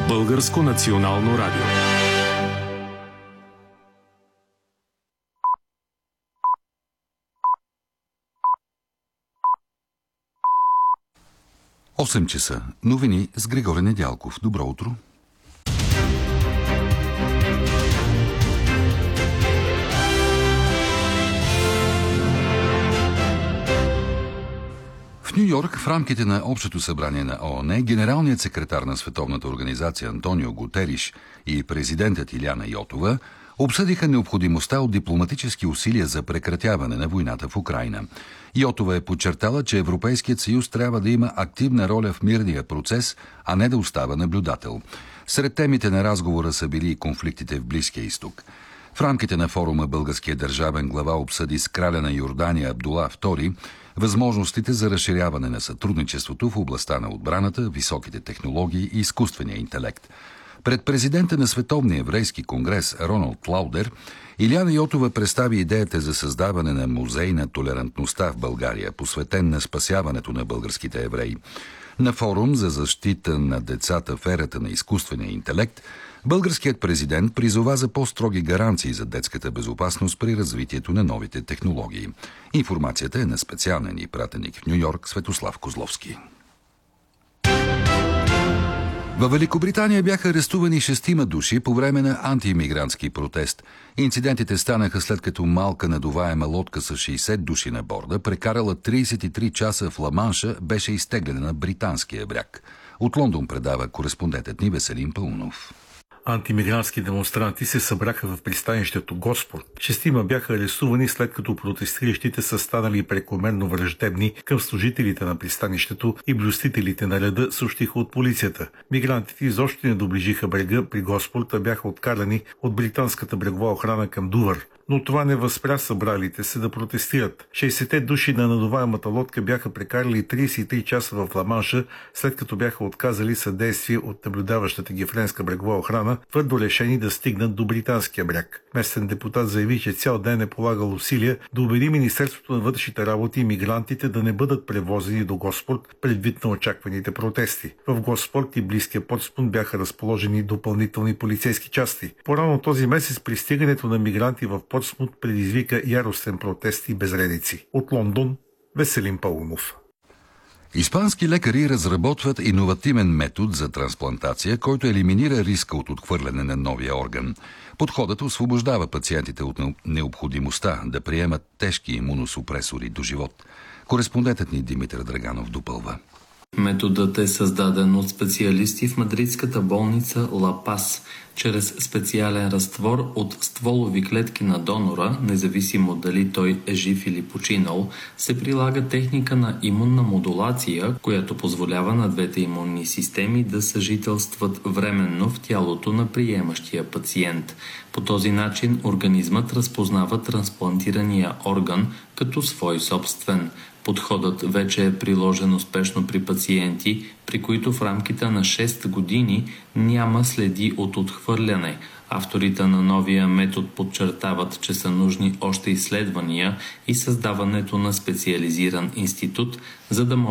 Българско национално радио. Осем часа. Новини с Григорий Недялков. Добро утро. В Ню Йорк, в рамките на Общото събрание на ООН, генералният секретар на Световната организация Антонио Гутериш и президентът Илияна Йотова обсъдиха необходимостта от дипломатически усилия за прекратяване на войната в Украйна. Йотова е подчертала, че Европейският съюз трябва да има активна роля в мирния процес, а не да остава наблюдател. Сред темите на разговора са били и конфликтите в Близкия изток. В рамките на форума българският държавен глава обсъди с краля на Йордания Абдула II възможностите за разширяване на сътрудничеството в областта на отбраната, високите технологии и изкуствения интелект. Пред президента на Световния еврейски конгрес Роналд Лаудер, Илияна Йотова представи идеята за създаване на музей на толерантността в България, посветен на спасяването на българските евреи. На форум за защита на децата в ерата на изкуствения интелект, българският президент призова за по-строги гаранции за детската безопасност при развитието на новите технологии. Информацията е на специален ни пратеник в Ню Йорк Светослав Козловски. Във Великобритания бяха арестувани 6 души по време на антиимигрантски протест. Инцидентите станаха след като малка надуваема лодка с 60 души на борда, прекарала 33 часа в Ла-Манша, беше изтеглена на британския бряг. От Лондон предава кореспондентът ни Веселин Паунов. Антимигрантски демонстранти се събраха в пристанището Госпорт. 6 бяха арестувани, след като протестиращите са станали прекомерно враждебни към служителите на пристанището и блюстителите на реда, съобщиха от полицията. Мигрантите изобщо не доближиха брега при Госпорт, а бяха откарани от британската брегова охрана към Дувър. Но това не възпря събралите се да протестират. 60 души на надуваемата лодка бяха прекарали 33 часа в Ла-Манша, след като бяха отказали съдействие от наблюдаващата ги френска брегова охрана, твърдо решени да стигнат до британския бряг. Местен депутат заяви, че цял ден е полагал усилия да убеди Министерството на вътрешните работи и мигрантите да не бъдат превозени до Госпорт предвид на очакваните протести. В Госпорт и близкия Портсмут бяха разположени допълнителни полицейски части. По-рано този месец пристигането на мигранти в Портсмут предизвика яростен протест и безредици. От Лондон, Веселин Паунов. Испански лекари разработват иновативен метод за трансплантация, който елиминира риска от отхвърляне на новия орган. Подходът освобождава пациентите от необходимостта да приемат тежки имуносупресори до живот. Кореспондентът ни Димитър Драганов допълва. Методът е създаден от специалисти в мадридската болница Ла Пас. Чрез специален разтвор от стволови клетки на донора, независимо дали той е жив или починал, се прилага техника на имунна модулация, която позволява на двете имунни системи да съжителстват временно в тялото на приемащия пациент. По този начин организмът разпознава трансплантирания орган като свой собствен. Подходът вече е приложен успешно при пациенти, при които в рамките на 6 години няма следи от отхвърляне. Авторите на новия метод подчертават, че са нужни още изследвания и създаването на специализиран институт, за да може